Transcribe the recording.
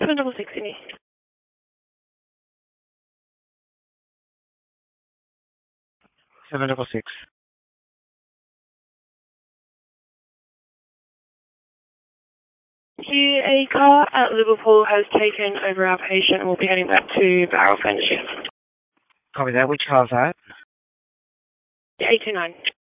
766 Sydney. 766. Here, a car at Liverpool has taken over our patient and will be heading back to Barrel Furniture. Copy that. Which car's that? 829.